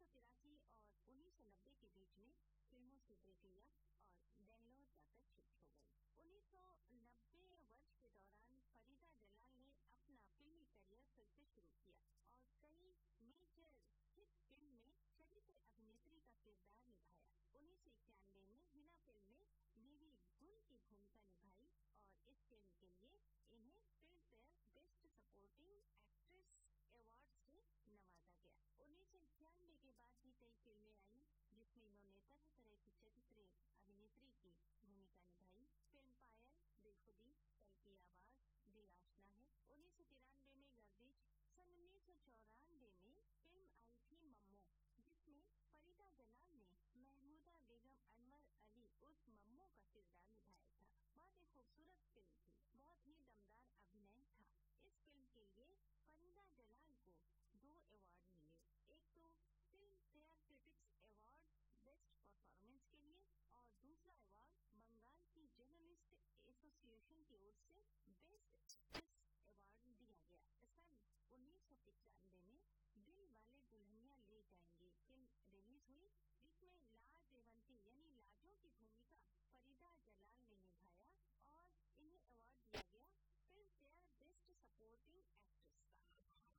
1983 और 1990 के बीच में फिल्मों से ब्रेक लिया और बेंगलोर जाकर शिफ्ट हो गई। 1990 वर्ष के दौरान फरीदा जलाल ने अपना फिल्मी करियर फिर से शुरू किया और कई मेजर हिट फिल्म में चरित्र अभिनेत्री का किरदार निभाया। 1991 में हिना फिल्म में बीवी गुल की भूमिका निभाई और इस फिल्म के लिए इन्हें film fair best supporting actress award से नवाजा गया। 1991 के बाद भी कई फिल्में आई जिसमें इन्होंने तरह तरह की चरित्र अभिनेत्री की भूमिका निभाई। फिल्म पायल, बेखुदी, कल की आवाज, दिल आशना है। 1993 में गर्दिश। सन 1994 में फिल्म आई थी मम्मो, जिसमें फरीदा जलाल ने महमूदा बेगम अनवर अली उर्फ मम्मो का किरदार निभाया था। बहुत ही खूबसूरत फिल्म थी, बहुत ही दमदार अभिनय था। इस फिल्म के लिए फरीदा जलाल को 2 अवार्ड मिले, एक तो film fair critics award best performance के लिए और दूसरा अवार्ड बंगाल की जर्नलिस्ट एसोसिएशन की ओर से बेस्ट प्रेस अवार्ड दिया गया। सन 1995 में दिल वाले दुल्हनिया ले जाएंगे फिल्म रिलीज हुई, जिसमें लाज रेवंती यानी लाजो की भूमिका